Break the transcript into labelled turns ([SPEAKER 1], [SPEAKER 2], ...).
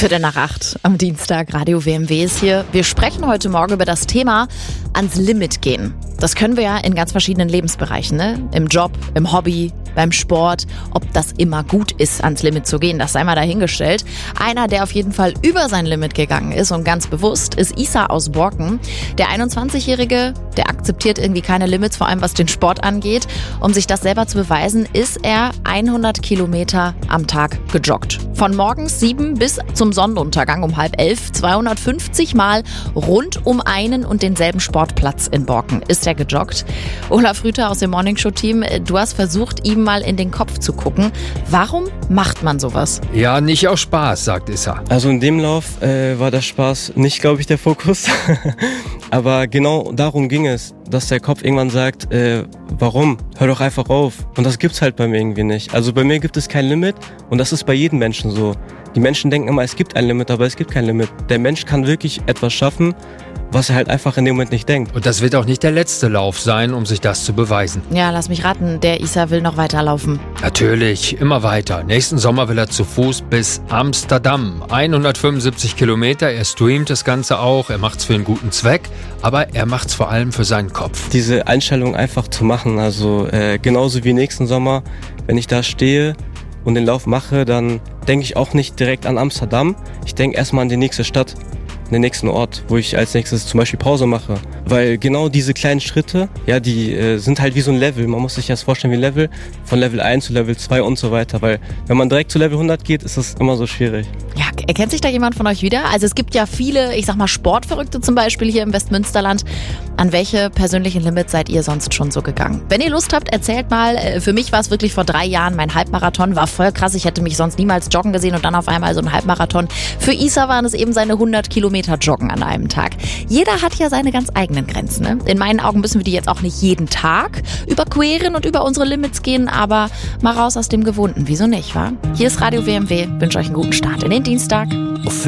[SPEAKER 1] 7:45 am Dienstag, Radio WMW ist hier. Wir sprechen heute Morgen über das Thema ans Limit gehen. Das können wir ja in ganz verschiedenen Lebensbereichen, ne? Im Job, im Hobby, beim Sport. Ob das immer gut ist, ans Limit zu gehen, das sei mal dahingestellt. Einer, der auf jeden Fall über sein Limit gegangen ist und ganz bewusst, ist Isa aus Borken. Der 21-Jährige, der akzeptiert irgendwie keine Limits, vor allem was den Sport angeht. Um sich das selber zu beweisen, ist er 100 Kilometer am Tag gejoggt. Von morgens 7 bis zum Sonnenuntergang um 10:30, 250 Mal rund um einen und denselben Sportplatz in Borken ist er gejoggt. Olaf Rüther aus dem Morningshow-Team, du hast versucht, ihm mal in den Kopf zu gucken. Warum macht man sowas?
[SPEAKER 2] Ja, nicht aus Spaß, sagt Issa.
[SPEAKER 3] Also in dem Lauf war der Spaß nicht, glaube ich, der Fokus. Aber genau darum ging es, dass der Kopf irgendwann sagt, warum? Hör doch einfach auf. Und das gibt's halt bei mir irgendwie nicht. Also bei mir gibt es kein Limit und das ist bei jedem Menschen so. Die Menschen denken immer, es gibt ein Limit, aber es gibt kein Limit. Der Mensch kann wirklich etwas schaffen, was er halt einfach in dem Moment nicht denkt.
[SPEAKER 2] Und das wird auch nicht der letzte Lauf sein, um sich das zu beweisen.
[SPEAKER 1] Ja, lass mich raten, der Isa will noch weiterlaufen.
[SPEAKER 2] Natürlich, immer weiter. Nächsten Sommer will er zu Fuß bis Amsterdam. 175 Kilometer, er streamt das Ganze auch, er macht's für einen guten Zweck, aber er macht's vor allem für seinen Kopf.
[SPEAKER 3] Diese Einstellung einfach zu machen, also genauso wie nächsten Sommer, wenn ich da stehe und den Lauf mache, dann denke ich auch nicht direkt an Amsterdam. Ich denke erstmal an die nächste Stadt, den nächsten Ort, wo ich als nächstes zum Beispiel Pause mache. Weil genau diese kleinen Schritte, ja, die sind halt wie so ein Level. Man muss sich das vorstellen wie ein Level, von Level 1 zu Level 2 und so weiter. Weil wenn man direkt zu Level 100 geht, ist das immer so schwierig.
[SPEAKER 1] Ja, erkennt sich da jemand von euch wieder? Also es gibt ja viele, ich sag mal Sportverrückte zum Beispiel hier im Westmünsterland. An welche persönlichen Limits seid ihr sonst schon so gegangen? Wenn ihr Lust habt, erzählt mal. Für mich war es wirklich vor 3 Jahren mein Halbmarathon. War voll krass. Ich hätte mich sonst niemals joggen gesehen und dann auf einmal so ein Halbmarathon. Für Isa waren es eben seine 100 Kilometer Joggen an einem Tag. Jeder hat ja seine ganz eigenen Grenzen. Ne? In meinen Augen müssen wir die jetzt auch nicht jeden Tag überqueren und über unsere Limits gehen, aber mal raus aus dem Gewohnten. Wieso nicht, wa? Hier ist Radio WMW. Wünsche euch einen guten Start in den Dienstag.